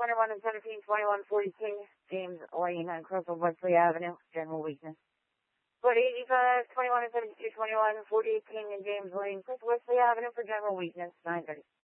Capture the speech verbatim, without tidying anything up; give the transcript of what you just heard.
twenty-one and seventeen, twenty-one forty King, James Lane on Crystal Wesley Avenue, general weakness. But eighty-five, twenty-one and seventy-two, twenty-one forty-eight King and James Lane, Crystal Wesley Avenue for general weakness, nine thirty.